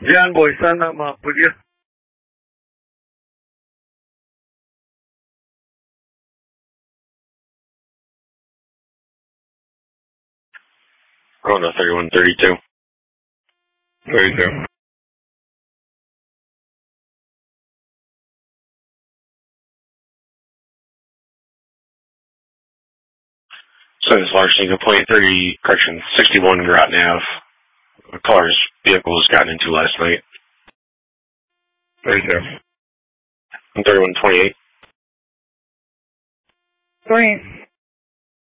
Yan boy, sana mapulya. Going to 3132. 32. So this large single point 30, correction, 61 Grot Nav. The car's vehicle was gotten into last night. 32. 3128. 3.